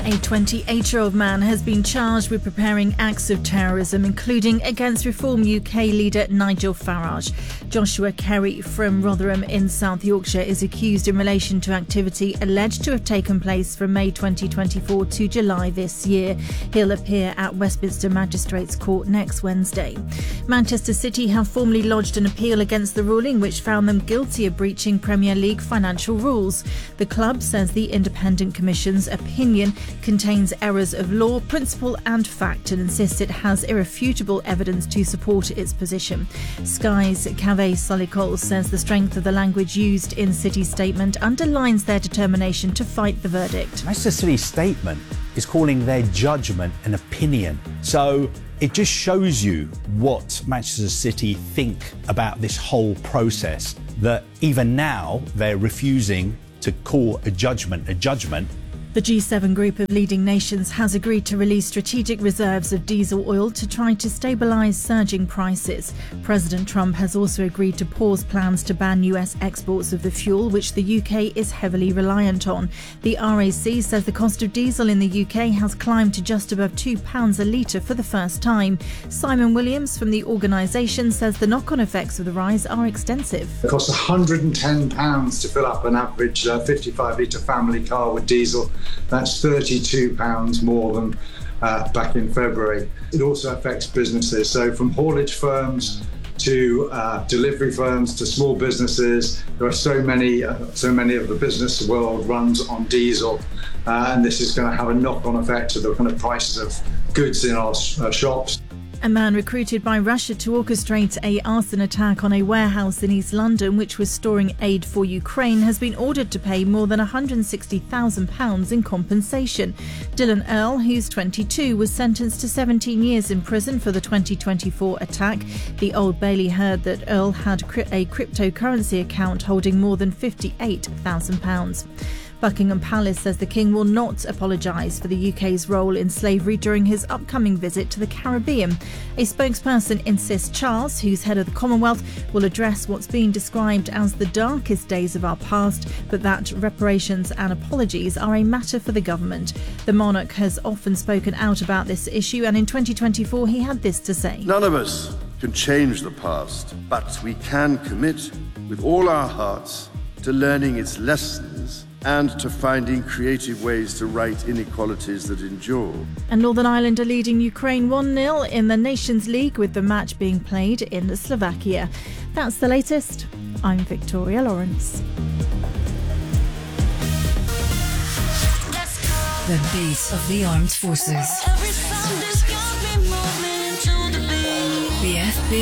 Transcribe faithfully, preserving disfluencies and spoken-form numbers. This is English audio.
A twenty-eight-year-old man has been charged with preparing acts of terrorism, including against Reform U K leader Nigel Farage. Joshua Kerry from Rotherham in South Yorkshire is accused in relation to activity alleged to have taken place from May twenty twenty-four to July this year. He'll appear at Westminster Magistrates Court next Wednesday. Manchester City have formally lodged an appeal against the ruling which found them guilty of breaching Premier League financial rules. The club says the Independent Commission's opinion contains errors of law, principle and fact and insists it has irrefutable evidence to support its position. Sky's Kaveh Solikol says the strength of the language used in City's statement underlines their determination to fight the verdict. Manchester City's statement is calling their judgment an opinion. So it just shows you what Manchester City think about this whole process, that even now they're refusing to call a judgment a judgment. The G seven group of leading nations has agreed to release strategic reserves of diesel oil to try to stabilise surging prices. President Trump has also agreed to pause plans to ban U S exports of the fuel, which the U K is heavily reliant on. The R A C says the cost of diesel in the U K has climbed to just above two pounds a litre for the first time. Simon Williams from the organisation says the knock-on effects of the rise are extensive. It costs one hundred and ten pounds to fill up an average uh, fifty-five litre family car with diesel. That's thirty-two pounds more than uh, back in February. It also affects businesses. So from haulage firms to uh, delivery firms to small businesses, there are so many, uh, so many of the business world runs on diesel, uh, and this is going to have a knock-on effect to the kind of prices of goods in our uh, shops. A man recruited by Russia to orchestrate a arson attack on a warehouse in East London which was storing aid for Ukraine has been ordered to pay more than one hundred sixty thousand pounds in compensation. Dylan Earl, who's twenty-two, was sentenced to seventeen years in prison for the twenty twenty-four attack. The Old Bailey heard that Earl had a cryptocurrency account holding more than fifty-eight thousand pounds. Buckingham Palace says the King will not apologise for the U K's role in slavery during his upcoming visit to the Caribbean. A spokesperson insists Charles, who's head of the Commonwealth, will address what's been described as the darkest days of our past, but that reparations and apologies are a matter for the government. The monarch has often spoken out about this issue, and in twenty twenty-four he had this to say. None of us can change the past, but we can commit with all our hearts to learning its lessons and to finding creative ways to right inequalities that endure. And Northern Ireland are leading Ukraine one nil in the Nations League, with the match being played in Slovakia. That's the latest. I'm Victoria Lawrence. The beat of the armed forces. B F B